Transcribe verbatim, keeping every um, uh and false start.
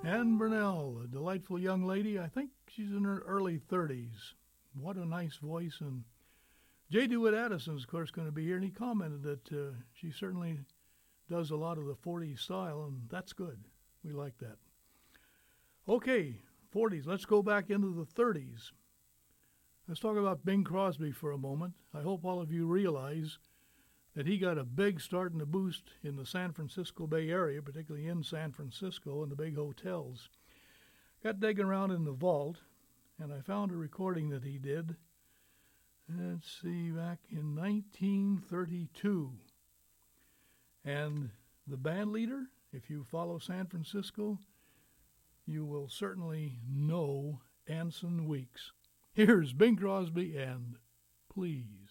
Anne Burnell, a delightful young lady. I think she's in her early thirties. What a nice voice. And J. DeWitt Addison's, of course, going to be here, and he commented that uh, she certainly does a lot of the forties style, and that's good. We like that. Okay, forties. Let's go back into the thirties. Let's talk about Bing Crosby for a moment. I hope all of you realize that he got a big start and a boost in the San Francisco Bay Area, particularly in San Francisco and the big hotels. Got digging around in the vault, and I found a recording that he did, let's see, back in nineteen thirty-two. And the band leader, if you follow San Francisco, you will certainly know Anson Weeks. Here's Bing Crosby and Please.